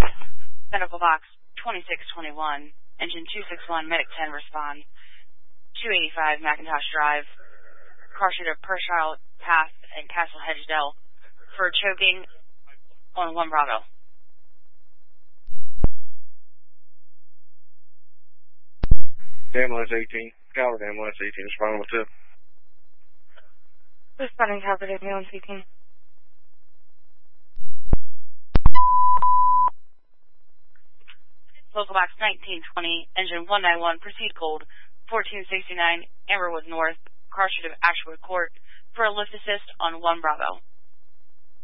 Medical box 2621, engine 261, medic 10 respond. 285 McIntosh Drive, car shoot at Pershile Path and Castle Hedgedale for choking on 1 Bravo. Ambulance 18, Calvert Ambulance 18, responding with tip. Responding Calvert Ambulance 18. Local box 1920, engine 191, proceed cold, 1469, Amberwood North, car shoot of Ashwood Court for a lift assist on 1 Bravo.